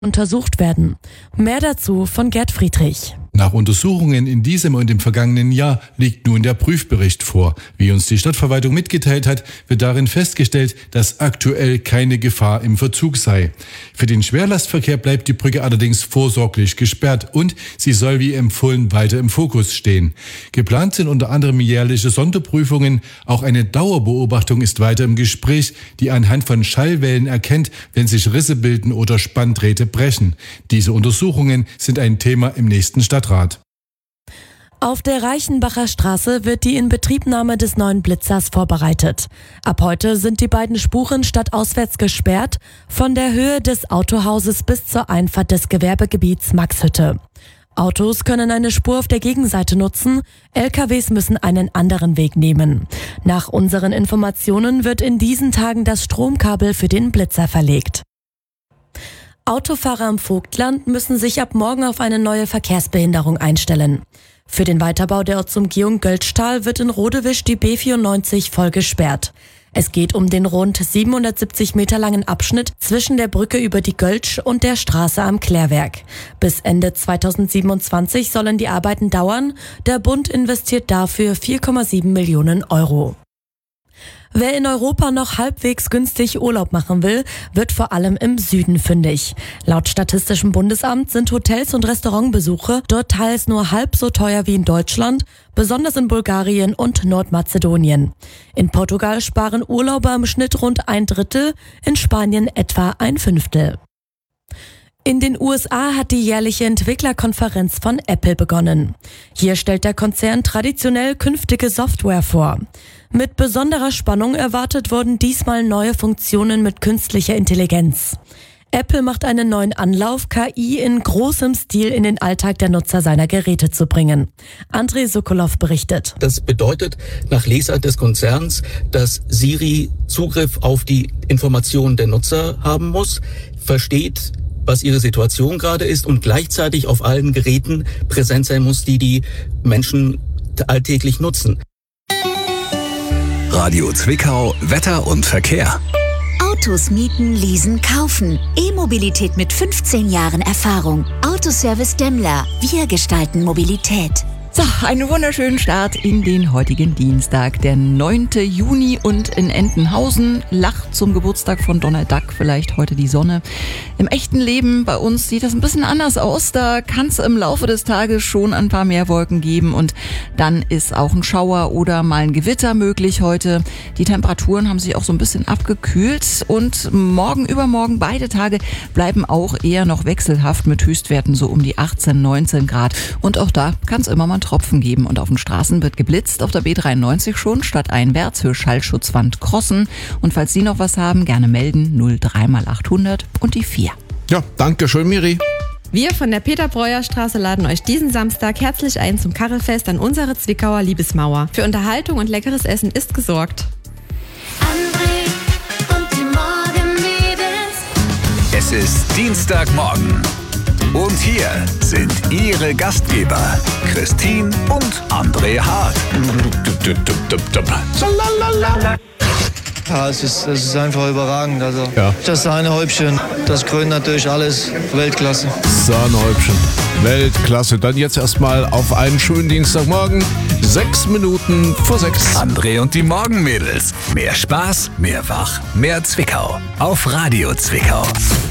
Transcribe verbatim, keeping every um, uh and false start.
untersucht werden. Mehr dazu von Gerd Friedrich. Nach Untersuchungen in diesem und im vergangenen Jahr liegt nun der Prüfbericht vor. Wie uns die Stadtverwaltung mitgeteilt hat, wird darin festgestellt, dass aktuell keine Gefahr im Verzug sei. Für den Schwerlastverkehr bleibt die Brücke allerdings vorsorglich gesperrt und sie soll wie empfohlen weiter im Fokus stehen. Geplant sind unter anderem jährliche Sonderprüfungen. Auch eine Dauerbeobachtung ist weiter im Gespräch, die anhand von Schallwellen erkennt, wenn sich Risse bilden oder Spanndrähte brechen. Diese Untersuchungen sind ein Thema im nächsten Stadtrat. Auf der Reichenbacher Straße wird die Inbetriebnahme des neuen Blitzers vorbereitet. Ab heute sind die beiden Spuren stadtauswärts gesperrt, von der Höhe des Autohauses bis zur Einfahrt des Gewerbegebiets Maxhütte. Autos können eine Spur auf der Gegenseite nutzen, L K Ws müssen einen anderen Weg nehmen. Nach unseren Informationen wird in diesen Tagen das Stromkabel für den Blitzer verlegt. Autofahrer im Vogtland müssen sich ab morgen auf eine neue Verkehrsbehinderung einstellen. Für den Weiterbau der Ortsumgehung Göltzschtal wird in Rodewisch die B vierundneunzig voll gesperrt. Es geht um den rund siebenhundertsiebzig Meter langen Abschnitt zwischen der Brücke über die Göltsch und der Straße am Klärwerk. Bis Ende zweitausendsiebenundzwanzig sollen die Arbeiten dauern. Der Bund investiert dafür vier Komma sieben Millionen Euro. Wer in Europa noch halbwegs günstig Urlaub machen will, wird vor allem im Süden fündig. Laut Statistischem Bundesamt sind Hotels- und Restaurantbesuche dort teils nur halb so teuer wie in Deutschland, besonders in Bulgarien und Nordmazedonien. In Portugal sparen Urlauber im Schnitt rund ein Drittel, in Spanien etwa ein Fünftel. In den U S A hat die jährliche Entwicklerkonferenz von Apple begonnen. Hier stellt der Konzern traditionell künftige Software vor. Mit besonderer Spannung erwartet wurden diesmal neue Funktionen mit künstlicher Intelligenz. Apple macht einen neuen Anlauf, K I in großem Stil in den Alltag der Nutzer seiner Geräte zu bringen. Andrei Sokolov berichtet. Das bedeutet nach Lesart des Konzerns, dass Siri Zugriff auf die Informationen der Nutzer haben muss, versteht, was ihre Situation gerade ist und gleichzeitig auf allen Geräten präsent sein muss, die die Menschen alltäglich nutzen. Radio Zwickau, Wetter und Verkehr. Autos mieten, leasen, kaufen. E-Mobilität mit fünfzehn Jahren Erfahrung. Autoservice Demmler. Wir gestalten Mobilität. So, einen wunderschönen Start in den heutigen Dienstag, der neunte Juni, und in Entenhausen lacht zum Geburtstag von Donald Duck vielleicht heute die Sonne. Im echten Leben bei uns sieht das ein bisschen anders aus. Da kann es im Laufe des Tages schon ein paar mehr Wolken geben und dann ist auch ein Schauer oder mal ein Gewitter möglich heute. Die Temperaturen haben sich auch so ein bisschen abgekühlt und morgen, übermorgen, beide Tage bleiben auch eher noch wechselhaft mit Höchstwerten so um die achtzehn, neunzehn Grad. Und auch da kann es immer mal Tropfen geben und auf den Straßen wird geblitzt, auf der B dreiundneunzig schon, stadteinwärts für Schallschutzwand Crossen. Und falls Sie noch was haben, gerne melden, null drei mal achthundert und die vier. Ja, danke schön, Miri. Wir von der Peter-Breuer-Straße laden euch diesen Samstag herzlich ein zum Karrefest an unsere Zwickauer Liebesmauer. Für Unterhaltung und leckeres Essen ist gesorgt. André und die Morgenmädels. Es ist Dienstagmorgen. Und hier sind Ihre Gastgeber, Christine und André Hart. Ja, es ist, es ist einfach überragend. Also Ja. das Sahnehäubchen, das krönt natürlich alles Weltklasse. Sahnehäubchen. Weltklasse. Dann jetzt erstmal auf einen schönen Dienstagmorgen. Sechs Minuten vor sechs. André und die Morgenmädels. Mehr Spaß, mehr Wach, mehr Zwickau. Auf Radio Zwickau.